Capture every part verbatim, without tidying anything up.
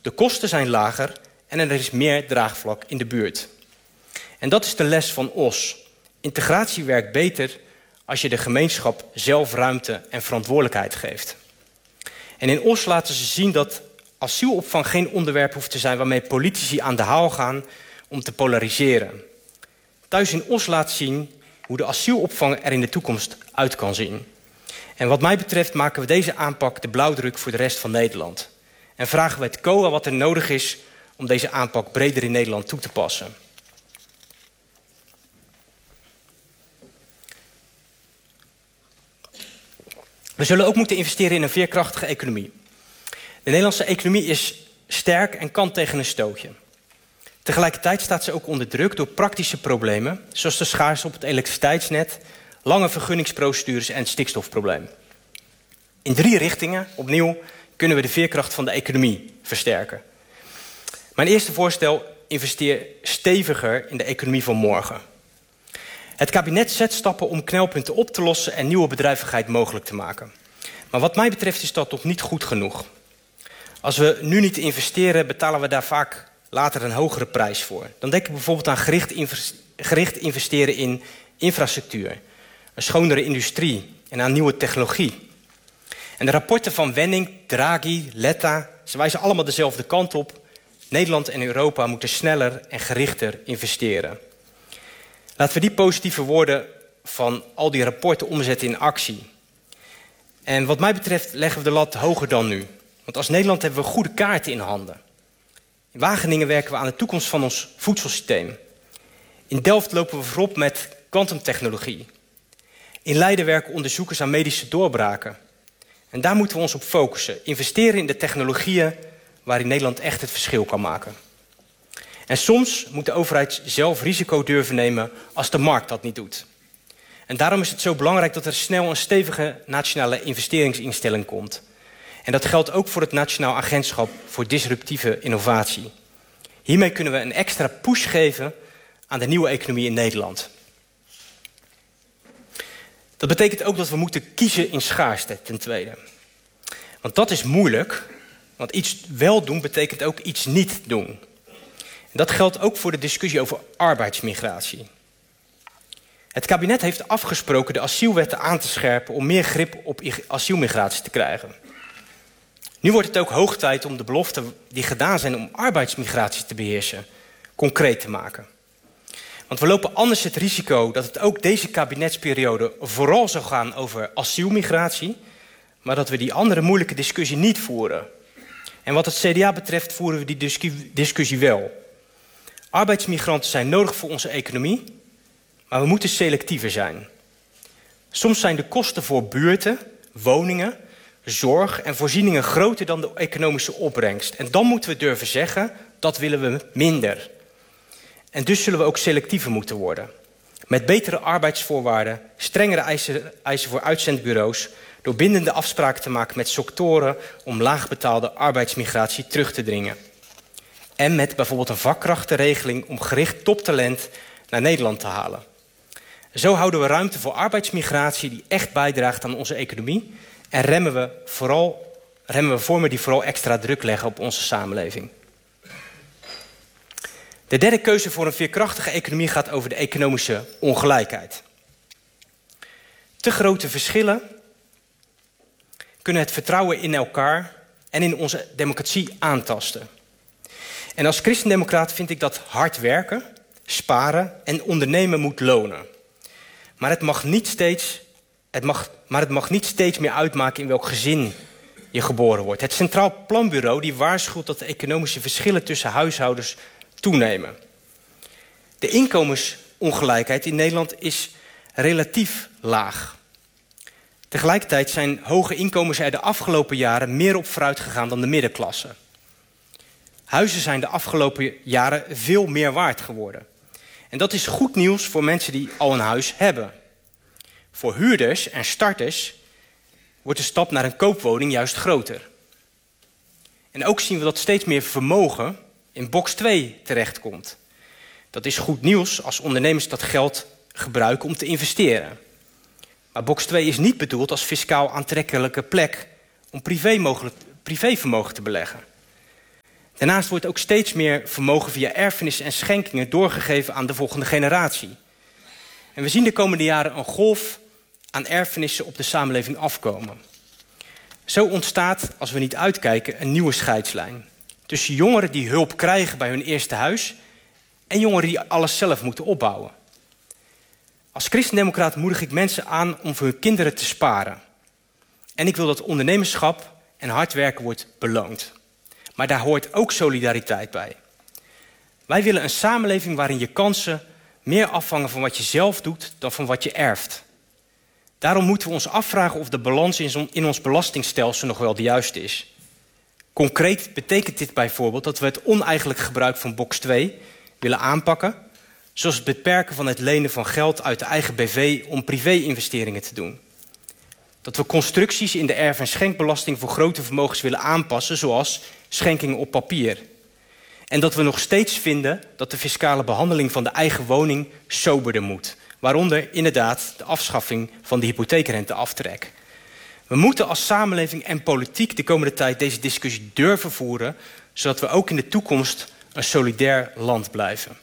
De kosten zijn lager en er is meer draagvlak in de buurt. En dat is de les van Os. Integratie werkt beter als je de gemeenschap zelf ruimte en verantwoordelijkheid geeft. En in Os laten ze zien dat asielopvang geen onderwerp hoeft te zijn waarmee politici aan de haal gaan om te polariseren. Thuis in Os laat zien hoe de asielopvang er in de toekomst uit kan zien. En wat mij betreft maken we deze aanpak de blauwdruk voor de rest van Nederland. En vragen we het C O A wat er nodig is om deze aanpak breder in Nederland toe te passen. We zullen ook moeten investeren in een veerkrachtige economie. De Nederlandse economie is sterk en kan tegen een stootje. Tegelijkertijd staat ze ook onder druk door praktische problemen, zoals de schaarste op het elektriciteitsnet, lange vergunningsprocedures en het stikstofprobleem. In drie richtingen, opnieuw, kunnen we de veerkracht van de economie versterken. Mijn eerste voorstel: investeer steviger in de economie van morgen. Het kabinet zet stappen om knelpunten op te lossen en nieuwe bedrijvigheid mogelijk te maken. Maar wat mij betreft is dat nog niet goed genoeg. Als we nu niet investeren, betalen we daar vaak later een hogere prijs voor. Dan denk ik bijvoorbeeld aan gericht, invest- gericht investeren in infrastructuur, een schonere industrie en aan nieuwe technologie. En de rapporten van Wenning, Draghi, Letta, ze wijzen allemaal dezelfde kant op. Nederland en Europa moeten sneller en gerichter investeren. Laten we die positieve woorden van al die rapporten omzetten in actie. En wat mij betreft leggen we de lat hoger dan nu. Want als Nederland hebben we goede kaarten in handen. In Wageningen werken we aan de toekomst van ons voedselsysteem. In Delft lopen we voorop met kwantumtechnologie. In Leiden werken onderzoekers aan medische doorbraken. En daar moeten we ons op focussen. Investeren in de technologieën waarin Nederland echt het verschil kan maken. En soms moet de overheid zelf risico durven nemen als de markt dat niet doet. En daarom is het zo belangrijk dat er snel een stevige nationale investeringsinstelling komt. En dat geldt ook voor het Nationaal Agentschap voor Disruptieve Innovatie. Hiermee kunnen we een extra push geven aan de nieuwe economie in Nederland. Dat betekent ook dat we moeten kiezen in schaarste, ten tweede. Want dat is moeilijk, want iets wel doen betekent ook iets niet doen. En dat geldt ook voor de discussie over arbeidsmigratie. Het kabinet heeft afgesproken de asielwetten aan te scherpen om meer grip op asielmigratie te krijgen. Nu wordt het ook hoog tijd om de beloften die gedaan zijn om arbeidsmigratie te beheersen concreet te maken. Want we lopen anders het risico dat het ook deze kabinetsperiode vooral zal gaan over asielmigratie, maar dat we die andere moeilijke discussie niet voeren. En wat het C D A betreft voeren we die discussie wel. Arbeidsmigranten zijn nodig voor onze economie, maar we moeten selectiever zijn. Soms zijn de kosten voor buurten, woningen, zorg en voorzieningen groter dan de economische opbrengst. En dan moeten we durven zeggen, dat willen we minder. En dus zullen we ook selectiever moeten worden. Met betere arbeidsvoorwaarden, strengere eisen, eisen voor uitzendbureaus, door bindende afspraken te maken met sectoren om laagbetaalde arbeidsmigratie terug te dringen. En met bijvoorbeeld een vakkrachtenregeling om gericht toptalent naar Nederland te halen. Zo houden we ruimte voor arbeidsmigratie die echt bijdraagt aan onze economie en remmen we, vooral, remmen we vormen die vooral extra druk leggen op onze samenleving. De derde keuze voor een veerkrachtige economie gaat over de economische ongelijkheid. Te grote verschillen kunnen het vertrouwen in elkaar en in onze democratie aantasten. En als christendemocraat vind ik dat hard werken, sparen en ondernemen moet lonen. Maar het mag niet steeds, het mag, maar het mag niet steeds meer uitmaken in welk gezin je geboren wordt. Het Centraal Planbureau die waarschuwt dat de economische verschillen tussen huishoudens toenemen. De inkomensongelijkheid in Nederland is relatief laag. Tegelijkertijd zijn hoge inkomens er de afgelopen jaren meer op vooruit gegaan dan de middenklasse. Huizen zijn de afgelopen jaren veel meer waard geworden. En dat is goed nieuws voor mensen die al een huis hebben. Voor huurders en starters wordt de stap naar een koopwoning juist groter. En ook zien we dat steeds meer vermogen in box twee terechtkomt. Dat is goed nieuws als ondernemers dat geld gebruiken om te investeren. Maar box twee is niet bedoeld als fiscaal aantrekkelijke plek om privé mogelijk, privévermogen te beleggen. Daarnaast wordt ook steeds meer vermogen via erfenissen en schenkingen doorgegeven aan de volgende generatie. En we zien de komende jaren een golf aan erfenissen op de samenleving afkomen. Zo ontstaat, als we niet uitkijken, een nieuwe scheidslijn tussen jongeren die hulp krijgen bij hun eerste huis en jongeren die alles zelf moeten opbouwen. Als christendemocraat moedig ik mensen aan om voor hun kinderen te sparen. En ik wil dat ondernemerschap en hard werken wordt beloond. Maar daar hoort ook solidariteit bij. Wij willen een samenleving waarin je kansen meer afhangen van wat je zelf doet dan van wat je erft. Daarom moeten we ons afvragen of de balans in ons belastingstelsel nog wel de juiste is. Concreet betekent dit bijvoorbeeld dat we het oneigenlijk gebruik van box twee willen aanpakken, zoals het beperken van het lenen van geld uit de eigen B V om privé-investeringen te doen. Dat we constructies in de erf- en schenkbelasting voor grote vermogens willen aanpassen, zoals schenkingen op papier. En dat we nog steeds vinden dat de fiscale behandeling van de eigen woning soberder moet. Waaronder inderdaad de afschaffing van de hypotheekrenteaftrek. We moeten als samenleving en politiek de komende tijd deze discussie durven voeren, zodat we ook in de toekomst een solidair land blijven.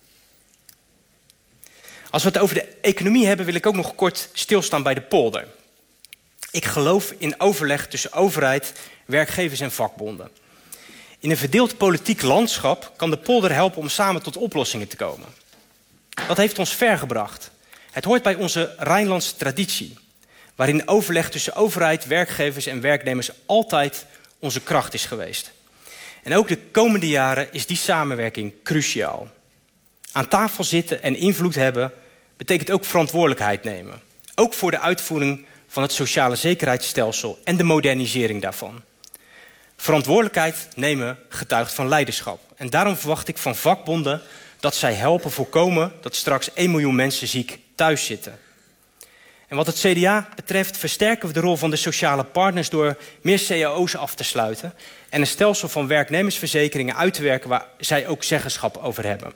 Als we het over de economie hebben, wil ik ook nog kort stilstaan bij de polder. Ik geloof in overleg tussen overheid, werkgevers en vakbonden. In een verdeeld politiek landschap kan de polder helpen om samen tot oplossingen te komen. Dat heeft ons ver gebracht. Het hoort bij onze Rijnlandse traditie, waarin overleg tussen overheid, werkgevers en werknemers altijd onze kracht is geweest. En ook de komende jaren is die samenwerking cruciaal. Aan tafel zitten en invloed hebben betekent ook verantwoordelijkheid nemen. Ook voor de uitvoering van het sociale zekerheidsstelsel en de modernisering daarvan. Verantwoordelijkheid nemen getuigt van leiderschap. En daarom verwacht ik van vakbonden dat zij helpen voorkomen dat straks één miljoen mensen ziek thuis zitten. En wat het C D A betreft versterken we de rol van de sociale partners door meer C A O's af te sluiten en een stelsel van werknemersverzekeringen uit te werken waar zij ook zeggenschap over hebben.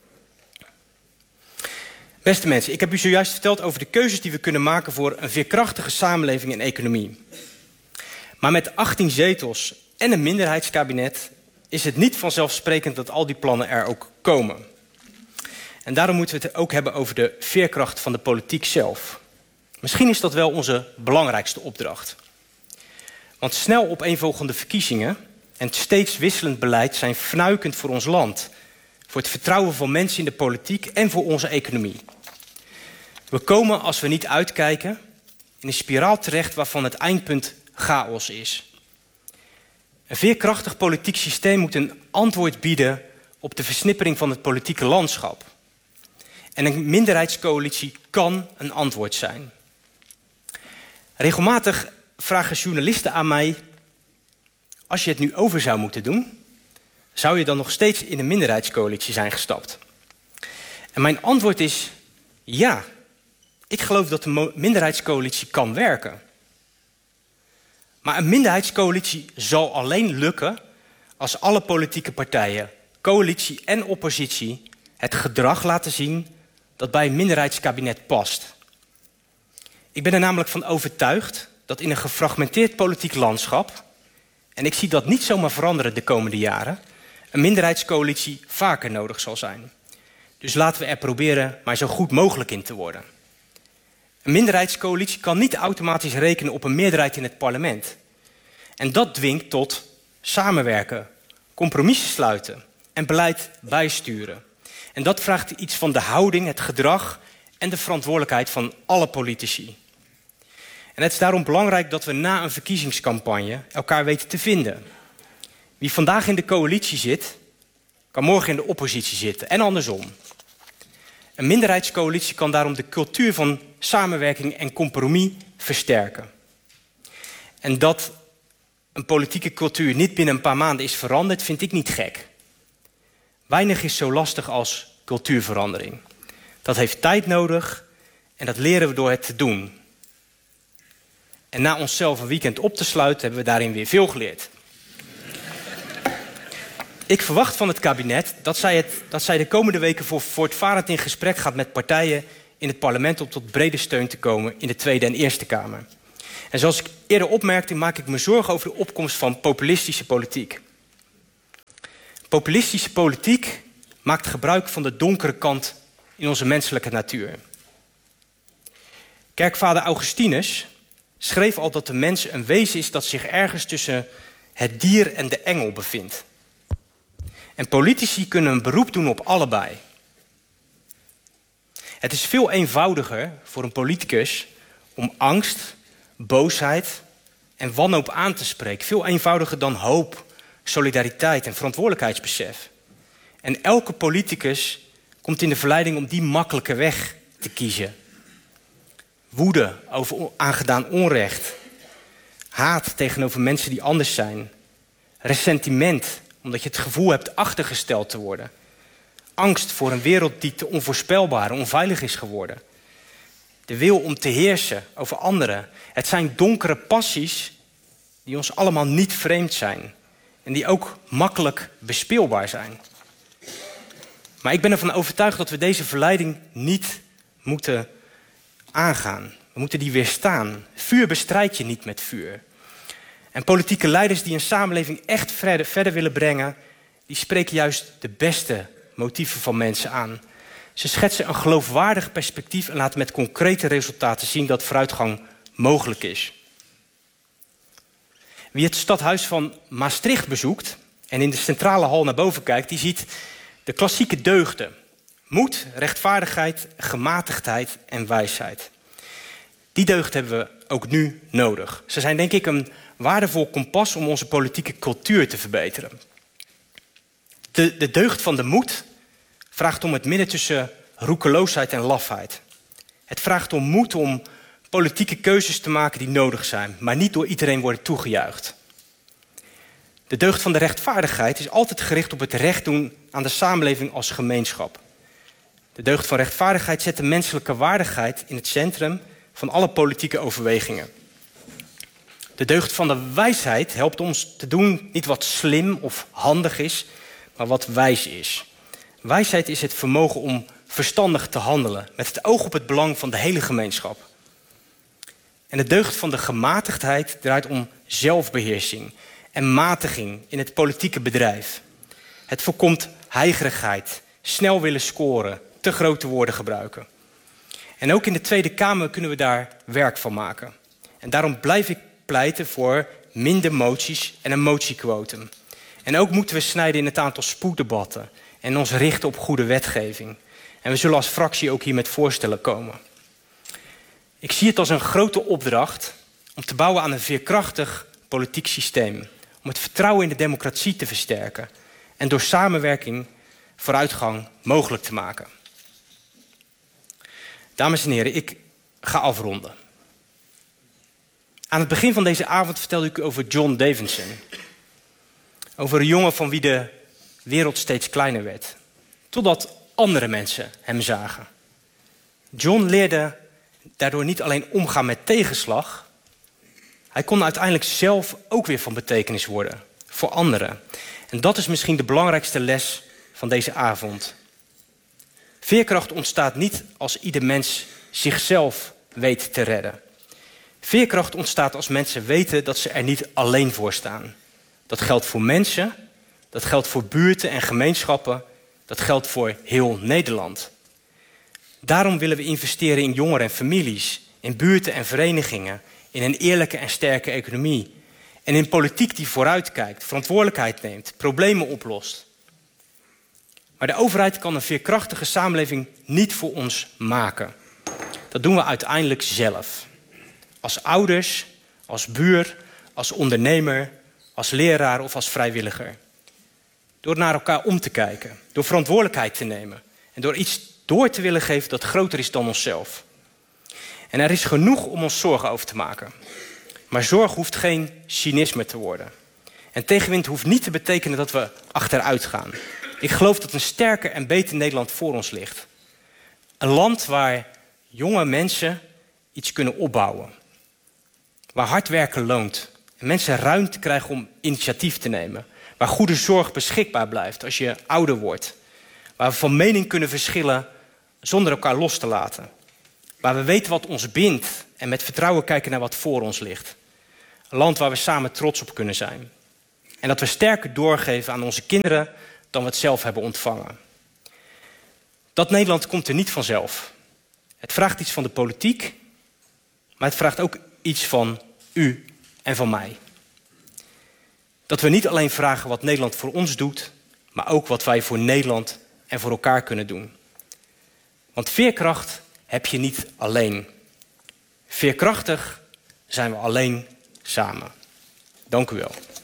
Beste mensen, ik heb u zojuist verteld over de keuzes die we kunnen maken voor een veerkrachtige samenleving en economie. Maar met achttien zetels en een minderheidskabinet is het niet vanzelfsprekend dat al die plannen er ook komen. En daarom moeten we het ook hebben over de veerkracht van de politiek zelf. Misschien is dat wel onze belangrijkste opdracht. Want snel opeenvolgende verkiezingen en steeds wisselend beleid zijn fnuikend voor ons land, voor het vertrouwen van mensen in de politiek en voor onze economie. We komen, als we niet uitkijken, in een spiraal terecht waarvan het eindpunt chaos is. Een veerkrachtig politiek systeem moet een antwoord bieden op de versnippering van het politieke landschap. En een minderheidscoalitie kan een antwoord zijn. Regelmatig vragen journalisten aan mij: als je het nu over zou moeten doen, zou je dan nog steeds in een minderheidscoalitie zijn gestapt? En mijn antwoord is ja. Ik geloof dat de minderheidscoalitie kan werken. Maar een minderheidscoalitie zal alleen lukken als alle politieke partijen, coalitie en oppositie, het gedrag laten zien dat bij een minderheidskabinet past. Ik ben er namelijk van overtuigd dat in een gefragmenteerd politiek landschap, en ik zie dat niet zomaar veranderen de komende jaren, een minderheidscoalitie vaker nodig zal zijn. Dus laten we er proberen maar zo goed mogelijk in te worden. Een minderheidscoalitie kan niet automatisch rekenen op een meerderheid in het parlement. En dat dwingt tot samenwerken, compromissen sluiten en beleid bijsturen. En dat vraagt iets van de houding, het gedrag en de verantwoordelijkheid van alle politici. En het is daarom belangrijk dat we na een verkiezingscampagne elkaar weten te vinden. Wie vandaag in de coalitie zit, kan morgen in de oppositie zitten en andersom. Een minderheidscoalitie kan daarom de cultuur van samenwerking en compromis versterken. En dat een politieke cultuur niet binnen een paar maanden is veranderd, vind ik niet gek. Weinig is zo lastig als cultuurverandering. Dat heeft tijd nodig en dat leren we door het te doen. En na onszelf een weekend op te sluiten hebben we daarin weer veel geleerd. Ik verwacht van het kabinet dat zij, het, dat zij de komende weken voor, voortvarend in gesprek gaat met partijen in het parlement om tot brede steun te komen in de Tweede en Eerste Kamer. En zoals ik eerder opmerkte, maak ik me zorgen over de opkomst van populistische politiek. Populistische politiek maakt gebruik van de donkere kant in onze menselijke natuur. Kerkvader Augustinus schreef al dat de mens een wezen is dat zich ergens tussen het dier en de engel bevindt. En politici kunnen een beroep doen op allebei. Het is veel eenvoudiger voor een politicus om angst, boosheid en wanhoop aan te spreken. Veel eenvoudiger dan hoop, solidariteit en verantwoordelijkheidsbesef. En elke politicus komt in de verleiding om die makkelijke weg te kiezen. Woede over aangedaan onrecht. Haat tegenover mensen die anders zijn. Ressentiment, omdat je het gevoel hebt achtergesteld te worden. Angst voor een wereld die te onvoorspelbaar en onveilig is geworden. De wil om te heersen over anderen. Het zijn donkere passies die ons allemaal niet vreemd zijn. En die ook makkelijk bespeelbaar zijn. Maar ik ben ervan overtuigd dat we deze verleiding niet moeten aangaan. We moeten die weerstaan. Vuur bestrijd je niet met vuur. En politieke leiders die een samenleving echt verder, verder willen brengen, die spreken juist de beste motieven van mensen aan. Ze schetsen een geloofwaardig perspectief en laten met concrete resultaten zien dat vooruitgang mogelijk is. Wie het stadhuis van Maastricht bezoekt en in de centrale hal naar boven kijkt, die ziet de klassieke deugden. Moed, rechtvaardigheid, gematigdheid en wijsheid. Die deugden hebben we ook nu nodig. Ze zijn denk ik een waardevol kompas om onze politieke cultuur te verbeteren. De, de deugd van de moed vraagt om het midden tussen roekeloosheid en lafheid. Het vraagt om moed om politieke keuzes te maken die nodig zijn, maar niet door iedereen worden toegejuicht. De deugd van de rechtvaardigheid is altijd gericht op het recht doen aan de samenleving als gemeenschap. De deugd van rechtvaardigheid zet de menselijke waardigheid in het centrum van alle politieke overwegingen. De deugd van de wijsheid helpt ons te doen niet wat slim of handig is, maar wat wijs is. Wijsheid is het vermogen om verstandig te handelen, met het oog op het belang van de hele gemeenschap. En de deugd van de gematigdheid draait om zelfbeheersing en matiging in het politieke bedrijf. Het voorkomt heigerigheid, snel willen scoren, te grote woorden gebruiken. En ook in de Tweede Kamer kunnen we daar werk van maken. En daarom blijf ik pleiten voor minder moties en een motiequotum. En ook moeten we snijden in het aantal spoeddebatten en ons richten op goede wetgeving. En we zullen als fractie ook hier met voorstellen komen. Ik zie het als een grote opdracht om te bouwen aan een veerkrachtig politiek systeem. Om het vertrouwen in de democratie te versterken. En door samenwerking vooruitgang mogelijk te maken. Dames en heren, ik ga afronden. Aan het begin van deze avond vertelde ik u over John Davidson. Over een jongen van wie de wereld steeds kleiner werd. Totdat andere mensen hem zagen. John leerde daardoor niet alleen omgaan met tegenslag. Hij kon uiteindelijk zelf ook weer van betekenis worden voor anderen. En dat is misschien de belangrijkste les van deze avond. Veerkracht ontstaat niet als ieder mens zichzelf weet te redden. Veerkracht ontstaat als mensen weten dat ze er niet alleen voor staan. Dat geldt voor mensen, dat geldt voor buurten en gemeenschappen, dat geldt voor heel Nederland. Daarom willen we investeren in jongeren en families, in buurten en verenigingen, in een eerlijke en sterke economie. En in politiek die vooruitkijkt, verantwoordelijkheid neemt, problemen oplost. Maar de overheid kan een veerkrachtige samenleving niet voor ons maken. Dat doen we uiteindelijk zelf. Als ouders, als buur, als ondernemer, als leraar of als vrijwilliger. Door naar elkaar om te kijken, door verantwoordelijkheid te nemen en door iets door te willen geven dat groter is dan onszelf. En er is genoeg om ons zorgen over te maken. Maar zorg hoeft geen cynisme te worden. En tegenwind hoeft niet te betekenen dat we achteruit gaan. Ik geloof dat een sterker en beter Nederland voor ons ligt. Een land waar jonge mensen iets kunnen opbouwen. Waar hard werken loont. En mensen ruimte krijgen om initiatief te nemen. Waar goede zorg beschikbaar blijft als je ouder wordt. Waar we van mening kunnen verschillen zonder elkaar los te laten. Waar we weten wat ons bindt en met vertrouwen kijken naar wat voor ons ligt. Een land waar we samen trots op kunnen zijn. En dat we sterker doorgeven aan onze kinderen dan we het zelf hebben ontvangen. Dat Nederland komt er niet vanzelf. Het vraagt iets van de politiek, maar het vraagt ook iets van u en van mij. Dat we niet alleen vragen wat Nederland voor ons doet, maar ook wat wij voor Nederland en voor elkaar kunnen doen. Want veerkracht heb je niet alleen. Veerkrachtig zijn we alleen samen. Dank u wel.